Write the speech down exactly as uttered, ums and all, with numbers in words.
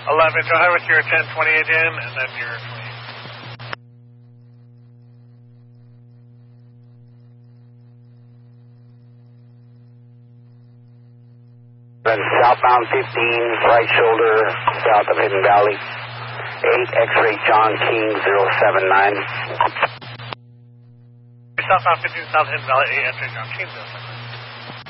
eleven, go ahead with your ten twenty-eight in, and then your twenty-eight. Then southbound fifteen, right shoulder, south of Hidden Valley. eight X-ray John King zero seven nine. Southbound fifteen, south of Hidden Valley, eight X-ray John King zero seven nine.